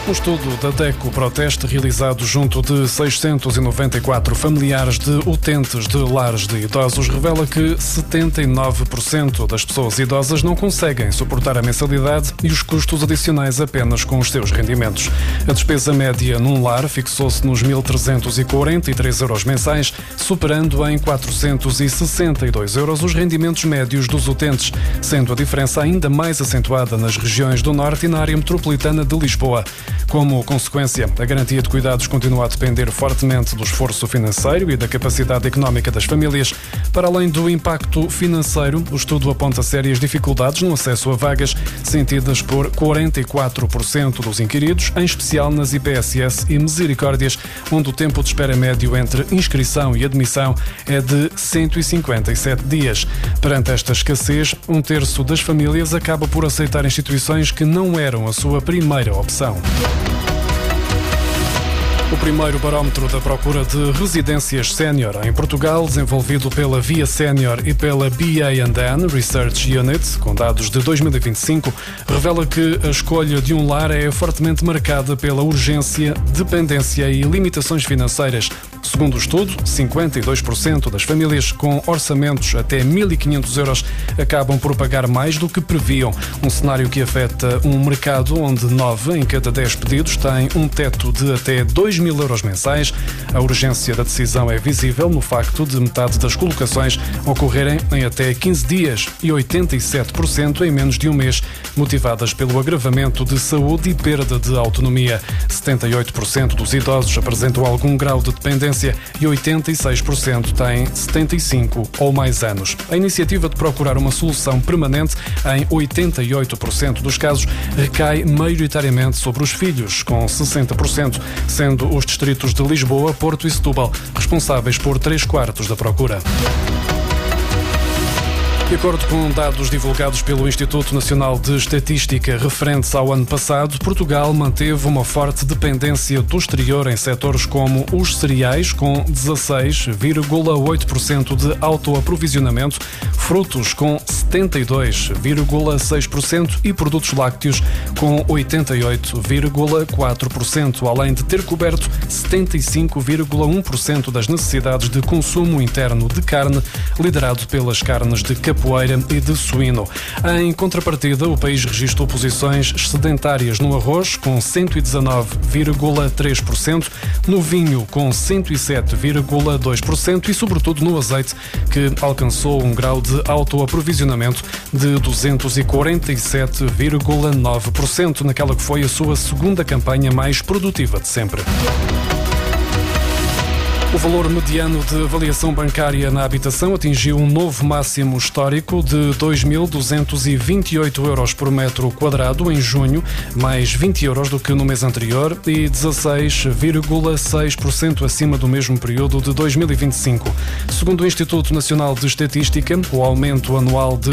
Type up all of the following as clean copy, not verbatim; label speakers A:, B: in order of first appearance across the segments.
A: Um estudo da DECO Proteste, realizado junto de 694 familiares de utentes de lares de idosos, revela que 79% das pessoas idosas não conseguem suportar a mensalidade e os custos adicionais apenas com os seus rendimentos. A despesa média num lar fixou-se nos 1.343 euros mensais, superando em 462 euros os rendimentos médios dos utentes, sendo a diferença ainda mais acentuada nas regiões do Norte e na área metropolitana de Lisboa. Como consequência, a garantia de cuidados continua a depender fortemente do esforço financeiro e da capacidade económica das famílias. Para além do impacto financeiro, o estudo aponta sérias dificuldades no acesso a vagas, sentidas por 44% dos inquiridos, em especial nas IPSS e Misericórdias, onde o tempo de espera médio entre inscrição e admissão é de 157 dias. Perante esta escassez, um terço das famílias acaba por aceitar instituições que não eram a sua primeira opção. O primeiro barómetro da procura de residências sénior em Portugal, desenvolvido pela Via Sénior e pela BA&N Research Unit, com dados de 2025, revela que a escolha de um lar é fortemente marcada pela urgência, dependência e limitações financeiras. Segundo o estudo, 52% das famílias com orçamentos até 1.500 euros acabam por pagar mais do que previam, um cenário que afeta um mercado onde 9 em cada 10 pedidos têm um teto de até 2.000 euros mensais. A urgência da decisão é visível no facto de metade das colocações ocorrerem em até 15 dias e 87% em menos de um mês, motivadas pelo agravamento de saúde e perda de autonomia. 78% dos idosos apresentam algum grau de dependência e 86% têm 75 ou mais anos. A iniciativa de procurar uma solução permanente, em 88% dos casos, recai maioritariamente sobre os filhos, com 60%, sendo os distritos de Lisboa, Porto e Setúbal responsáveis por 3/4 da procura. De acordo com dados divulgados pelo Instituto Nacional de Estatística referentes ao ano passado, Portugal manteve uma forte dependência do exterior em setores como os cereais, com 16,8% de autoaprovisionamento, frutos com 72,6% e produtos lácteos com 88,4%, além de ter coberto 75,1% das necessidades de consumo interno de carne, liderado pelas carnes de capoeira e de suíno. Em contrapartida, o país registrou posições excedentárias no arroz, com 119,3%, no vinho, com 107,2% e, sobretudo, no azeite, que alcançou um grau de autoaprovisionamento de 247,9%, naquela que foi a sua segunda campanha mais produtiva de sempre. O valor mediano de avaliação bancária na habitação atingiu um novo máximo histórico de 2.228 euros por metro quadrado em junho, mais 20 euros do que no mês anterior e 16,6% acima do mesmo período de 2025. Segundo o Instituto Nacional de Estatística, o aumento anual de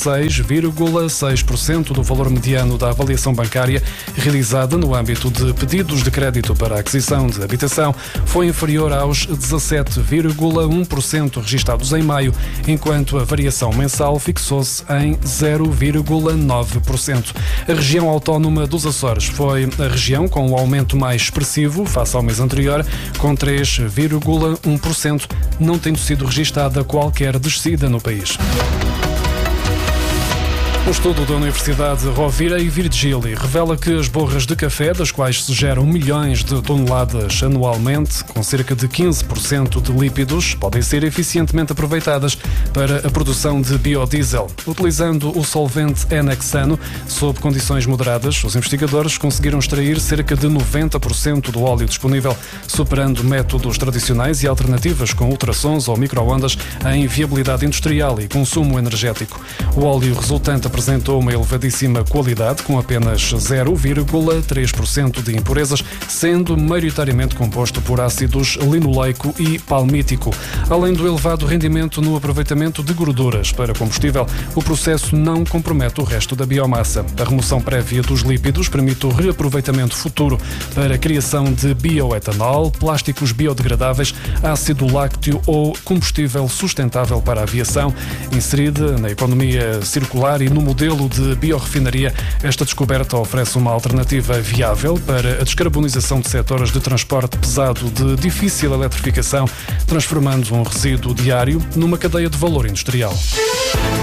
A: 16,6% do valor mediano da avaliação bancária realizada no âmbito de pedidos de crédito para a aquisição de habitação foi inferior aos 17,1% registados em maio, enquanto a variação mensal fixou-se em 0,9%. A região autónoma dos Açores foi a região com o aumento mais expressivo face ao mês anterior, com 3,1%, não tendo sido registada qualquer descida no país. Um estudo da Universidade Rovira e Virgili revela que as borras de café, das quais se geram milhões de toneladas anualmente, com cerca de 15% de lípidos, podem ser eficientemente aproveitadas para a produção de biodiesel. Utilizando o solvente N-hexano, sob condições moderadas, os investigadores conseguiram extrair cerca de 90% do óleo disponível, superando métodos tradicionais e alternativas com ultrassons ou micro-ondas em viabilidade industrial e consumo energético. O óleo resultante apresentou uma elevadíssima qualidade, com apenas 0,3% de impurezas, sendo maioritariamente composto por ácidos linoleico e palmítico. Além do elevado rendimento no aproveitamento de gorduras para combustível, o processo não compromete o resto da biomassa. A remoção prévia dos lípidos permite o reaproveitamento futuro para a criação de bioetanol, plásticos biodegradáveis, ácido lácteo ou combustível sustentável para a aviação, inserida na economia circular e no modelo de biorrefinaria, esta descoberta oferece uma alternativa viável para a descarbonização de setores de transporte pesado de difícil eletrificação, transformando um resíduo diário numa cadeia de valor industrial.